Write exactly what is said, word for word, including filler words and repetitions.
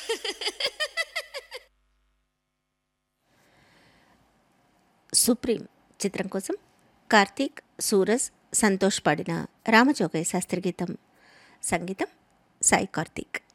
Supreme చిత్రం కోసం కార్తీక్, సూరజ్, సంతోష్ పాడిన రామజోగయ్య శాస్త్రి గీతం. సంగీతం సాయి కార్తీక్.